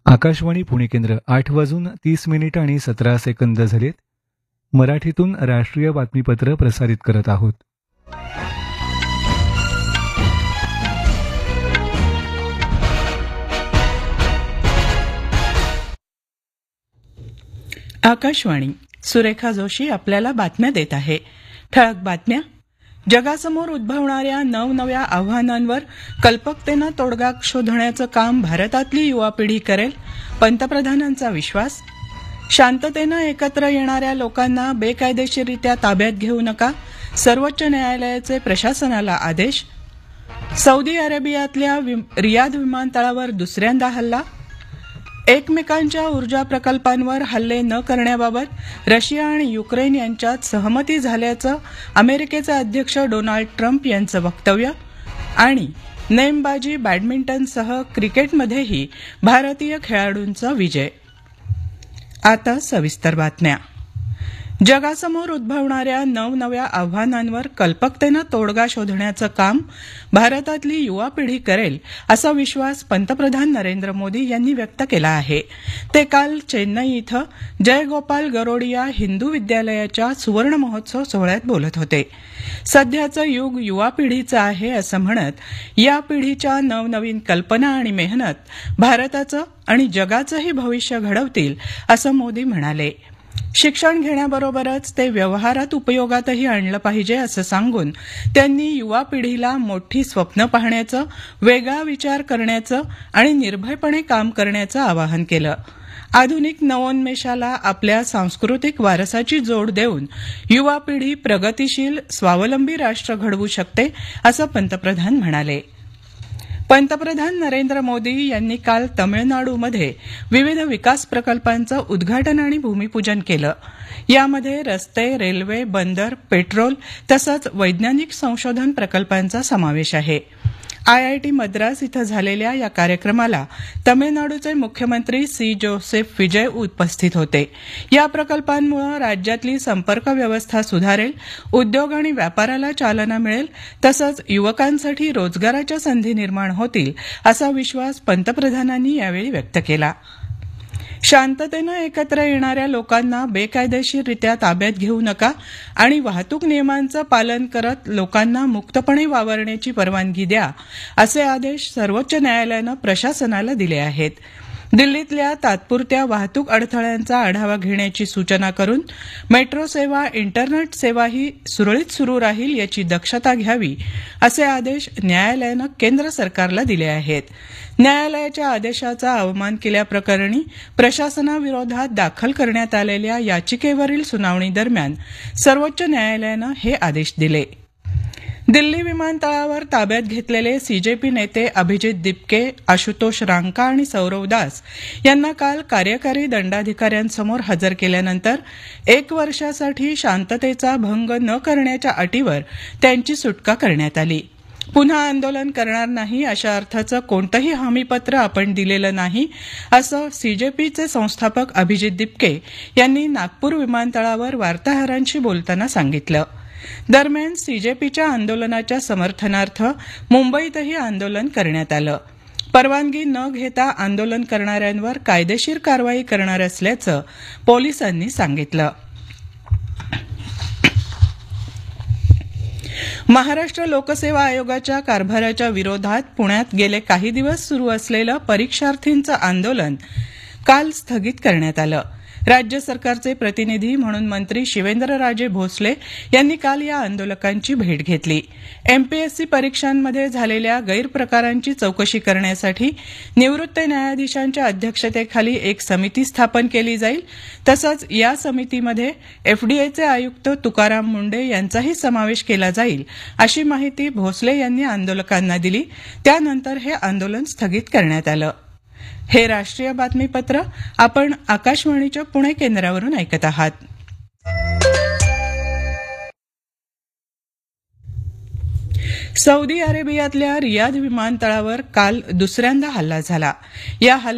आकाशवाणी पुणे केंद्र 8:30 आणि 17 सेकंद झालेत. मराठीतून राष्ट्रीय बातमीपत्र प्रसारित करत आहोत. आकाशवाणी. सुरेखा जोशी आपल्याला बातम्या देत आहे. ठळक बातम्या. जगासमोर उद्भवणाऱ्या नवनव्या आव्हानांवर कल्पकतेनं तोडगा शोधण्याचं काम भारतातली युवा पिढी करेल, पंतप्रधानांचा विश्वास. शांततेनं एकत्र येणाऱ्या लोकांना बेकायदेशीररित्या ताब्यात घेऊ नका, सर्वोच्च न्यायालयाचे प्रशासनाला आदेश. सौदी अरेबियातल्या रियाध विमानतळावर दुसऱ्यांदा हल्ला. एकमेकांच्या ऊर्जा प्रकल्पांवर हल्ले न करण्याबाबत रशिया आणि युक्रेन यांच्यात सहमती झाल्याचं अमेरिकेचे अध्यक्ष डोनाल्ड ट्रम्प यांचं वक्तव्य. आणि नेमबाजी, बॅडमिंटनसह क्रिकेटमध्येही भारतीय खेळाडूंचा विजय. आता सविस्तर बातम्या. जगासमोर उद्भवणाऱ्या नवनव्या आव्हानांवर कल्पकतेनं तोडगा शोधण्याचं काम भारतातली युवा पिढी करेल, असा विश्वास पंतप्रधान नरेंद्र मोदी यांनी व्यक्त केला आहे. ते काल चेन्नई इथं जयगोपाल गरोडिया हिंदू विद्यालयाच्या सुवर्ण महोत्सव सोहळ्यात बोलत होते. सध्याचं युग युवा पिढीचं आहे असं म्हणत या पिढीच्या नवनवीन कल्पना आणि मेहनत भारताचं आणि जगाचंही भविष्य घडवतील, असं मोदी म्हणाले. शिक्षण घेण्याबरोबरच ते व्यवहारात उपयोगातही आणलं पाहिजे असं सांगून त्यांनी युवा पिढीला मोठी स्वप्न पाहण्याचं, वेगळा विचार करण्याचं आणि निर्भयपणे काम करण्याचं आवाहन केलं. आधुनिक नवोन्मेषाला आपल्या सांस्कृतिक वारसाची जोड देऊन युवा पिढी प्रगतीशील, स्वावलंबी राष्ट्र घडवू शकते, असं पंतप्रधान म्हणाले. पंतप्रधान नरेंद्र मोदी यांनी काल तमिळनाडूमध्ये विविध विकास प्रकल्पांचं उद्घाटन आणि भूमिपूजन केलं. यामध्ये रस्ते, रेल्वे, बंदर, पेट्रोल तसंच वैज्ञानिक संशोधन प्रकल्पांचा समावेश आहे. IIT मद्रास इथं झालेल्या या कार्यक्रमाला तमिळनाडूचे मुख्यमंत्री सी जोसेफ विजय उपस्थित होते. या प्रकल्पांमुळे राज्यातली संपर्क व्यवस्था सुधारेल, उद्योग आणि व्यापाराला चालना मिळेल, तसंच युवकांसाठी रोजगाराच्या संधी निर्माण होतील, असा विश्वास पंतप्रधानांनी यावेळी व्यक्त केला. शांततेनं एकत्र येणाऱ्या लोकांना बेकायदेशीररित्या ताब्यात घेऊ नका आणि वाहतूक नियमांचं पालन करत लोकांना मुक्तपणे वावरण्याची परवानगी द्या, असे आदेश सर्वोच्च न्यायालयानं प्रशासनाला दिले आहेत. दिल्लीतल्या तात्पुरत्या वाहतूक अडथळ्यांचा आढावा घेण्याची सूचना करून मेट्रो सेवा, इंटरनेट सेवाही सुरळीत सुरू राहील याची दक्षता घ्यावी, असे आदेश न्यायालयानं केंद्र सरकारला दिले आहेत. न्यायालयाच्या आदेशाचा अवमान केल्याप्रकरणी प्रशासनाविरोधात दाखल करण्यात आलेल्या याचिकेवरील सुनावणी दरम्यान सर्वोच्च न्यायालयानं हे आदेश दिले. दिल्ली विमानतळावर ताब्यात घेतलेले सीजेपी नेते अभिजित दिपके, आशुतोष रांका आणि सौरव दास यांना काल कार्यकारी दंडाधिकाऱ्यांसमोर हजर केल्यानंतर 1 वर्षासाठी शांततेचा भंग न करण्याच्या अटीवर त्यांची सुटका करण्यात आली. पुन्हा आंदोलन करणार नाही अशा अर्थाचं कोणतंही हमीपत्र आपण दिलेलं नाही, असं सीजेपीचे संस्थापक अभिजित दिपके यांनी नागपूर विमानतळावर वार्ताहरांशी बोलताना सांगितलं. दरम्यान सीजेपीच्या आंदोलनाच्या समर्थनार्थ मुंबईतही आंदोलन करण्यात आलं. परवानगी न घेता आंदोलन करणाऱ्यांवर कायदेशीर कारवाई करणार असल्याचं पोलिसांनी सांगितलं. महाराष्ट्र लोकसेवा आयोगाच्या कारभाराच्या विरोधात पुण्यात गेले काही दिवस सुरू असलेलं परीक्षार्थींचं आंदोलन काल स्थगित करण्यात आलं. राज्य सरकारचे प्रतिनिधी म्हणून मंत्री शिवेंद्रराजे भोसले यांनी काल या आंदोलकांची भेट घेतली. एमपीएससी परीक्षांमध्ये झालेल्या गैरप्रकारांची चौकशी करण्यासाठी निवृत्त न्यायाधीशांच्या अध्यक्षतेखाली एक समिती स्थापन केली जाईल. तसंच या समितीमध्ये एफडीएचे आयुक्त तुकाराम मुंडे यांचाही समावेश केला जाईल, अशी माहिती भोसले यांनी आंदोलकांना दिली. त्यानंतर हे आंदोलन स्थगित करण्यात आलं. हे राष्ट्रीय बातमीपत्र आपण आकाशवाणीच्या पुणे केंद्रावरून ऐकत आहात. सौदी अरेबियातल्या रियाध विमानतळावर काल दुसऱ्यांदा हल्ला झाला. या